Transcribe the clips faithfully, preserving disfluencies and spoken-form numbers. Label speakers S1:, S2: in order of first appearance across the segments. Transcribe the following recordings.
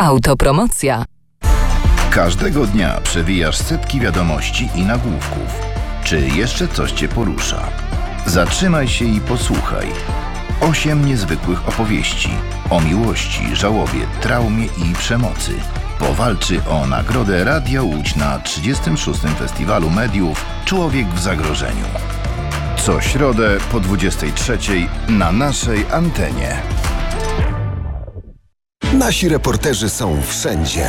S1: Autopromocja.
S2: Każdego dnia przewijasz setki wiadomości i nagłówków. Czy jeszcze coś Cię porusza? Zatrzymaj się i posłuchaj. Osiem niezwykłych opowieści o miłości, żałobie, traumie i przemocy. Powalczy o nagrodę Radia Łódź na trzydziestym szóstym Festiwalu Mediów Człowiek w zagrożeniu. Co środę po dwudziestej trzeciej na naszej antenie.
S3: Nasi reporterzy są wszędzie.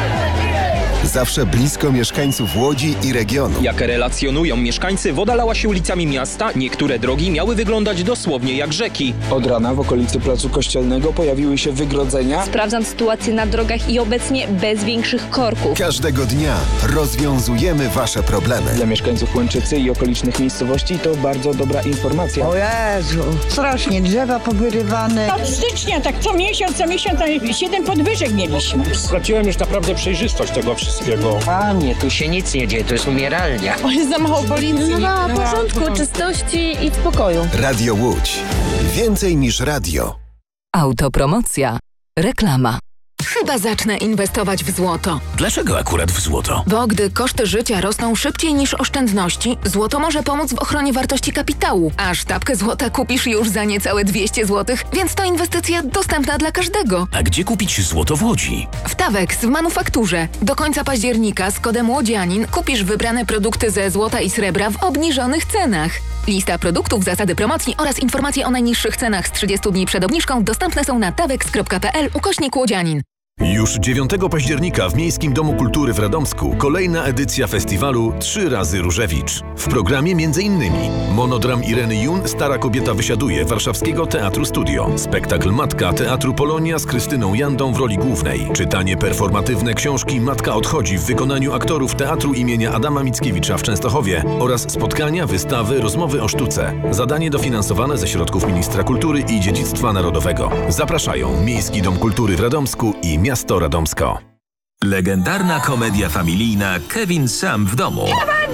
S3: Zawsze blisko mieszkańców Łodzi i regionu.
S4: Jak relacjonują mieszkańcy, woda lała się ulicami miasta, niektóre drogi miały wyglądać dosłownie jak rzeki.
S5: Od rana w okolicy Placu Kościelnego pojawiły się wygrodzenia.
S6: Sprawdzam sytuację na drogach i obecnie bez większych korków.
S3: Każdego dnia rozwiązujemy Wasze problemy.
S5: Dla mieszkańców Łęczycy i okolicznych miejscowości to bardzo dobra informacja.
S7: O Jezu, strasznie drzewa powyrywane.
S8: Od stycznia tak co miesiąc, co miesiąc siedem podwyżek mieliśmy.
S9: Straciłem już naprawdę przejrzystość tego wszystkiego.
S10: Panie, tu się nic nie dzieje, to jest umieralnia.
S11: O, jest za mało policji. No, no, porządku, czystości i spokoju.
S3: Radio Łódź. Więcej niż radio.
S1: Autopromocja. Reklama.
S12: Chyba zacznę inwestować w złoto.
S13: Dlaczego akurat w złoto?
S12: Bo gdy koszty życia rosną szybciej niż oszczędności, złoto może pomóc w ochronie wartości kapitału. A sztabkę złota kupisz już za niecałe dwieście złotych, więc to inwestycja dostępna dla każdego.
S13: A gdzie kupić złoto w Łodzi?
S12: W Tawex w manufakturze. Do końca października z kodem Łodzianin kupisz wybrane produkty ze złota i srebra w obniżonych cenach. Lista produktów, zasady promocji oraz informacje o najniższych cenach z trzydziestu dni przed obniżką dostępne są na tawex kropka p l ukośnik łodzianin.
S14: Już dziewiątego października w Miejskim Domu Kultury w Radomsku kolejna edycja festiwalu Trzy razy Różewicz. W programie m.in. monodram Ireny Jun Stara kobieta wysiaduje Warszawskiego Teatru Studio, spektakl Matka Teatru Polonia z Krystyną Jandą w roli głównej, czytanie performatywne książki Matka odchodzi w wykonaniu aktorów Teatru imienia Adama Mickiewicza w Częstochowie oraz spotkania, wystawy, rozmowy o sztuce. Zadanie dofinansowane ze środków Ministra Kultury i Dziedzictwa Narodowego. Zapraszają Miejski Dom Kultury w Radomsku i Miasto Radomsko.
S15: Legendarna komedia familijna Kevin sam w domu.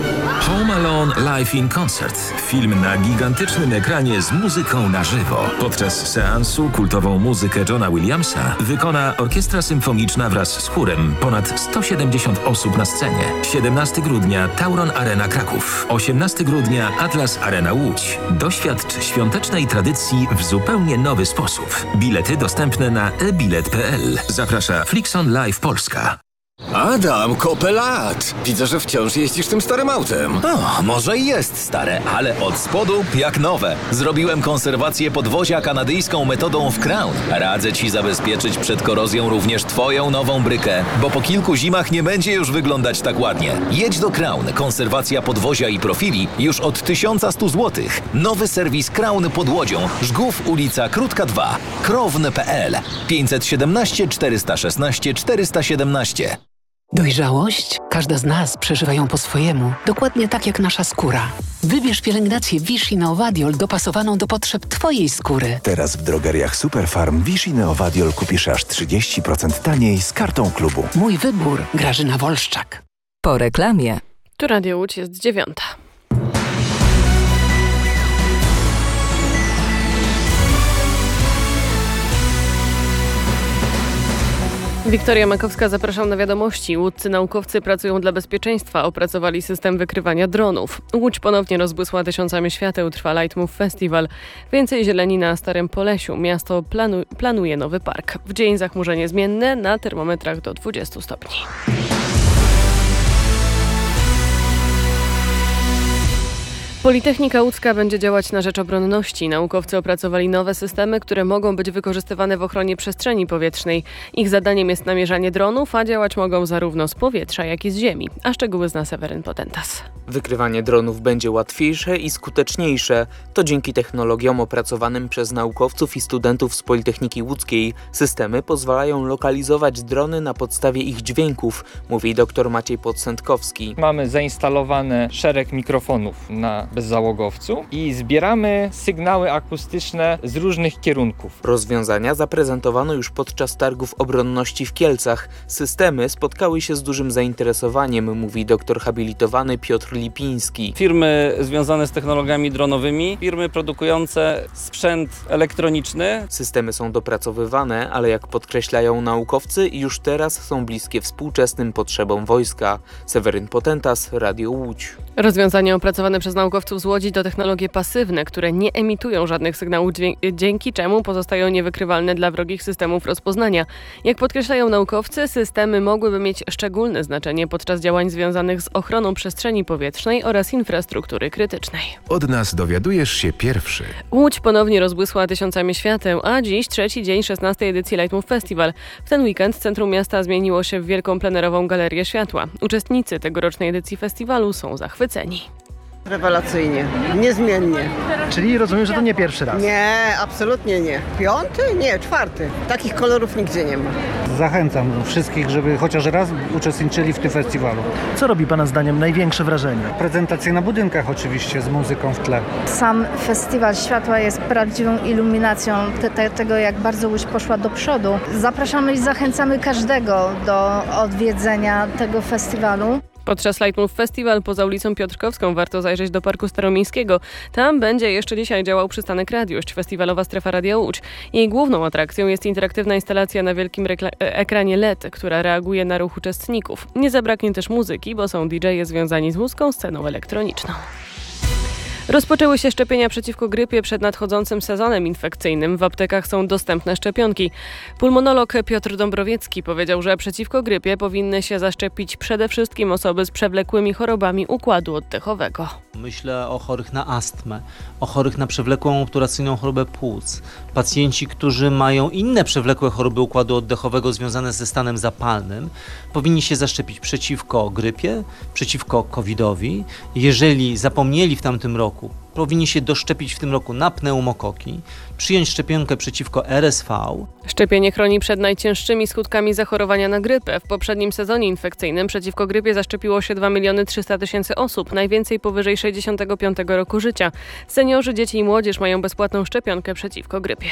S15: Home Alone Live in Concert. Film na gigantycznym ekranie z muzyką na żywo. Podczas seansu kultową muzykę Johna Williamsa wykona Orkiestra Symfoniczna wraz z chórem. Ponad sto siedemdziesiąt osób na scenie. siedemnastego grudnia Tauron Arena Kraków. osiemnastego grudnia Atlas Arena Łódź. Doświadcz świątecznej tradycji w zupełnie nowy sposób. Bilety dostępne na e bilet kropka p l. Zaprasza Flixon Live Polska.
S16: Adam, kopę lat! Widzę, że wciąż jeździsz tym starym autem.
S17: O, może i jest stare, ale od spodu jak nowe. Zrobiłem konserwację podwozia kanadyjską metodą w Crown. Radzę Ci zabezpieczyć przed korozją również Twoją nową brykę, bo po kilku zimach nie będzie już wyglądać tak ładnie. Jedź do Crown. Konserwacja podwozia i profili już od tysiąc sto złotych. Nowy serwis Crown pod Łodzią. Żgów, ulica Krótka dwa. krowny kropka p l. pięćset siedemnaście czterysta szesnaście czterysta siedemnaście.
S18: Dojrzałość? Każda z nas przeżywa ją po swojemu, dokładnie tak jak nasza skóra. Wybierz pielęgnację Vichy Neovadiol dopasowaną do potrzeb Twojej skóry.
S19: Teraz w drogeriach Superfarm Vichy Neovadiol kupisz aż trzydzieści procent taniej z kartą klubu.
S18: Mój wybór. Grażyna Wolszczak.
S1: Po reklamie.
S11: Tu Radio Łódź jest dziewiąta. Wiktoria Makowska, zapraszam na wiadomości. Łódzcy naukowcy pracują dla bezpieczeństwa, opracowali system wykrywania dronów. Łódź ponownie rozbłysła tysiącami świateł, trwa Lightmove Festival. Więcej zieleni na Starym Polesiu. Miasto planu- planuje nowy park. W dzień zachmurzenie zmienne, na termometrach do dwudziestu stopni. Politechnika Łódzka będzie działać na rzecz obronności. Naukowcy opracowali nowe systemy, które mogą być wykorzystywane w ochronie przestrzeni powietrznej. Ich zadaniem jest namierzanie dronów, a działać mogą zarówno z powietrza, jak i z ziemi. A szczegóły zna Seweryn Potentas.
S20: Wykrywanie dronów będzie łatwiejsze i skuteczniejsze. To dzięki technologiom opracowanym przez naukowców i studentów z Politechniki Łódzkiej. Systemy pozwalają lokalizować drony na podstawie ich dźwięków, mówi dr Maciej Podsętkowski.
S21: Mamy zainstalowane szereg mikrofonów na
S5: bezzałogowcu i zbieramy sygnały akustyczne z różnych kierunków.
S20: Rozwiązania zaprezentowano już podczas targów obronności w Kielcach. Systemy spotkały się z dużym zainteresowaniem, mówi doktor habilitowany Piotr Lipiński.
S21: Firmy związane z technologiami dronowymi, firmy produkujące sprzęt elektroniczny.
S20: Systemy są dopracowywane, ale jak podkreślają naukowcy, już teraz są bliskie współczesnym potrzebom wojska. Seweryn Potentas, Radio Łódź.
S11: Rozwiązania opracowane przez naukowców z Łodzi to technologie pasywne, które nie emitują żadnych sygnałów, dzięki czemu pozostają niewykrywalne dla wrogich systemów rozpoznania. Jak podkreślają naukowcy, systemy mogłyby mieć szczególne znaczenie podczas działań związanych z ochroną przestrzeni powietrznej oraz infrastruktury krytycznej.
S22: Od nas dowiadujesz się pierwszy.
S11: Łódź ponownie rozbłysła tysiącami świateł, a dziś trzeci dzień szesnastej edycji Lightmove Festival. W ten weekend centrum miasta zmieniło się w wielką plenerową galerię światła. Uczestnicy tegorocznej edycji festiwalu są zachwyceni.
S23: Rewelacyjnie, niezmiennie.
S24: Czyli rozumiem, że to nie pierwszy raz?
S23: Nie, absolutnie nie. Piąty? Nie, czwarty. Takich kolorów nigdzie nie ma.
S24: Zachęcam wszystkich, żeby chociaż raz uczestniczyli w tym festiwalu. Co robi Pana zdaniem największe wrażenie? Prezentacje na budynkach oczywiście, z muzyką w tle.
S25: Sam Festiwal Światła jest prawdziwą iluminacją te, te, tego, jak bardzo Łódź poszła do przodu. Zapraszamy i zachęcamy każdego do odwiedzenia tego festiwalu.
S11: Podczas Lightmove Festival poza ulicą Piotrkowską warto zajrzeć do Parku Staromiejskiego. Tam będzie jeszcze dzisiaj działał przystanek Radiość, festiwalowa strefa Radia Łódź. Jej główną atrakcją jest interaktywna instalacja na wielkim rekla- ekranie L E D, która reaguje na ruch uczestników. Nie zabraknie też muzyki, bo są didżeje związani z łódzką sceną elektroniczną. Rozpoczęły się szczepienia przeciwko grypie przed nadchodzącym sezonem infekcyjnym. W aptekach są dostępne szczepionki. Pulmonolog Piotr Dąbrowiecki powiedział, że przeciwko grypie powinny się zaszczepić przede wszystkim osoby z przewlekłymi chorobami układu oddechowego.
S26: Myślę o chorych na astmę, o chorych na przewlekłą obturacyjną chorobę płuc. Pacjenci, którzy mają inne przewlekłe choroby układu oddechowego związane ze stanem zapalnym, powinni się zaszczepić przeciwko grypie, przeciwko kowidowi. Jeżeli zapomnieli w tamtym roku, powinni się doszczepić w tym roku na pneumokoki, przyjąć szczepionkę przeciwko R S V.
S11: Szczepienie chroni przed najcięższymi skutkami zachorowania na grypę. W poprzednim sezonie infekcyjnym przeciwko grypie zaszczepiło się dwa miliony trzysta tysięcy osób, najwięcej powyżej sześćdziesiątego piątego roku życia. Seniorzy, dzieci i młodzież mają bezpłatną szczepionkę przeciwko grypie.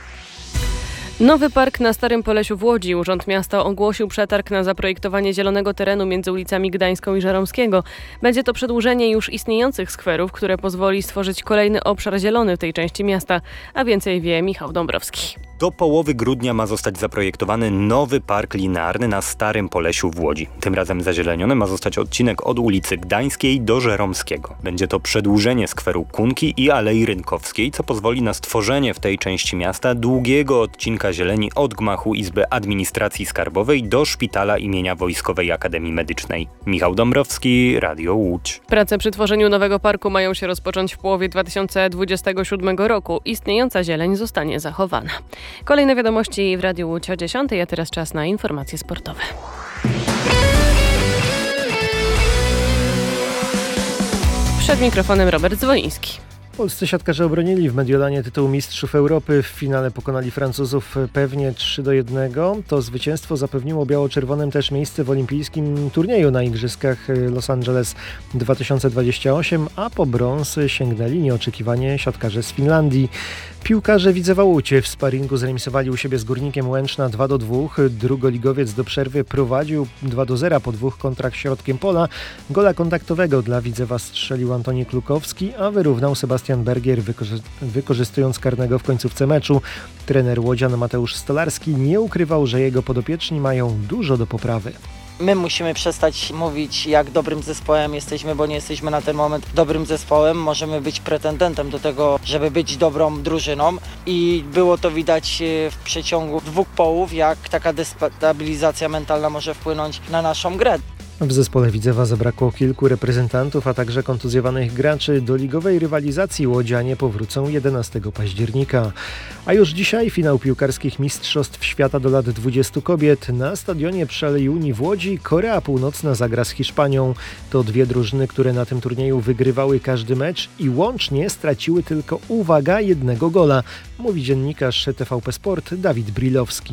S11: Nowy park na Starym Polesiu w Łodzi. Urząd Miasta ogłosił przetarg na zaprojektowanie zielonego terenu między ulicami Gdańską i Żeromskiego. Będzie to przedłużenie już istniejących skwerów, które pozwoli stworzyć kolejny obszar zielony w tej części miasta. A więcej wie Michał Dąbrowski.
S27: Do połowy grudnia ma zostać zaprojektowany nowy park linearny na Starym Polesiu w Łodzi. Tym razem zazieleniony ma zostać odcinek od ulicy Gdańskiej do Żeromskiego. Będzie to przedłużenie skweru Kunki i Alei Rynkowskiej, co pozwoli na stworzenie w tej części miasta długiego odcinka zieleni od gmachu Izby Administracji Skarbowej do szpitala imienia Wojskowej Akademii Medycznej. Michał Dąbrowski, Radio Łódź.
S11: Prace przy tworzeniu nowego parku mają się rozpocząć w połowie dwa tysiące dwudziestego siódmego roku. Istniejąca zieleń zostanie zachowana. Kolejne wiadomości w Radiu Łódź o dziesiątej, a teraz czas na informacje sportowe. Przed mikrofonem Robert Zwoliński.
S24: Polscy siatkarze obronili w Mediolanie tytuł Mistrzów Europy. W finale pokonali Francuzów pewnie trzy do jednego. To zwycięstwo zapewniło biało-czerwonym też miejsce w olimpijskim turnieju na Igrzyskach Los Angeles dwa tysiące dwudziestym ósmym, a po brąz sięgnęli nieoczekiwanie siatkarze z Finlandii. Piłkarze Widzewa Łódź w sparingu zremisowali u siebie z Górnikiem Łęczna dwa do dwóch. Drugoligowiec do przerwy prowadził dwa do zera po dwóch kontrach środkiem pola. Gola kontaktowego dla Widzewa strzelił Antoni Klukowski, a wyrównał Sebastian Bergier, wykorzy- wykorzystując karnego w końcówce meczu. Trener łodzian Mateusz Stolarski nie ukrywał, że jego podopieczni mają dużo do poprawy.
S28: My musimy przestać mówić, jak dobrym zespołem jesteśmy, bo nie jesteśmy na ten moment dobrym zespołem. Możemy być pretendentem do tego, żeby być dobrą drużyną i było to widać w przeciągu dwóch połów, jak taka destabilizacja mentalna może wpłynąć na naszą grę.
S24: W zespole Widzewa zabrakło kilku reprezentantów, a także kontuzjowanych graczy. Do ligowej rywalizacji łodzianie powrócą jedenastego października. A już dzisiaj finał piłkarskich Mistrzostw Świata do lat dwudziestu kobiet. Na stadionie przy Alei Unii w Łodzi Korea Północna zagra z Hiszpanią. To dwie drużyny, które na tym turnieju wygrywały każdy mecz i łącznie straciły tylko, uwaga, jednego gola, mówi dziennikarz T V P Sport Dawid Brilowski.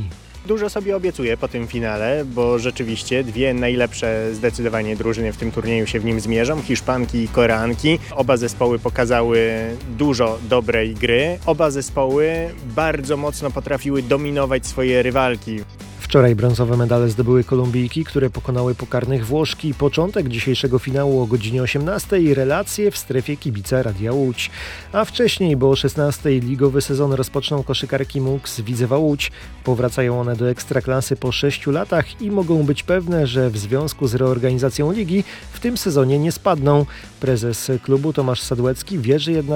S2: Dużo sobie obiecuję po tym finale, bo rzeczywiście dwie najlepsze zdecydowanie drużyny w tym turnieju się w nim zmierzą, Hiszpanki i Koreanki. Oba zespoły pokazały dużo dobrej gry. Oba zespoły bardzo mocno potrafiły dominować swoje rywalki.
S24: Wczoraj brązowe medale zdobyły Kolumbijki, które pokonały pokarnych Włoszki. Początek dzisiejszego finału o godzinie osiemnastej. Relacje w strefie kibica Radia Łódź. A wcześniej, bo o szesnastej ligowy sezon rozpoczną koszykarki M U K z Widzewa Łódź. Powracają one do Ekstraklasy po sześciu latach i mogą być pewne, że w związku z reorganizacją ligi w tym sezonie nie spadną. Prezes klubu Tomasz Sadłecki wierzy jednak,